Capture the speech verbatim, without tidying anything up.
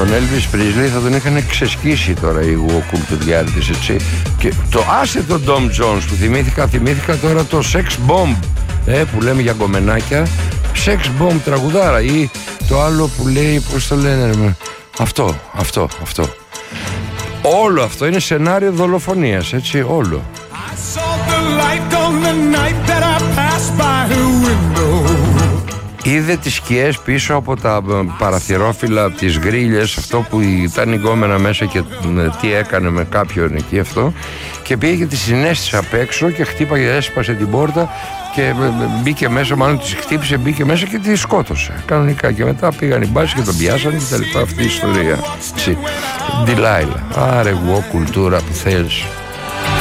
τον Elvis Presley θα τον είχαν ξεσκίσει τώρα οι War κουλτουριάρτες, έτσι. Και το άσε τον Tom Jones που θυμήθηκα, θυμήθηκα τώρα το Sex Bomb, ε, που λέμε για γκομενάκια. Sex Bomb τραγουδάρα, ή το άλλο που λέει, πώς το λένε, αυτό, αυτό, αυτό. Όλο αυτό είναι σενάριο δολοφονίας, έτσι, όλο. Είδε τις σκιές πίσω από τα παραθυρόφυλλα, τις γκρίλιες, αυτό που ήταν η γκόμενα μέσα και τι έκανε με κάποιον εκεί αυτό, και πήγε και τη συνέστησε απ' έξω και χτύπαγε, έσπασε την πόρτα και μπήκε μέσα, μάλλον τη χτύπησε, μπήκε μέσα και τη σκότωσε κανονικά, και μετά πήγαν οι μπάσεις και τον πιάσανε και τα λοιπά, αυτή η ιστορία. Ντιλάιλα, άρε εγώ κουλτούρα που θέλεις.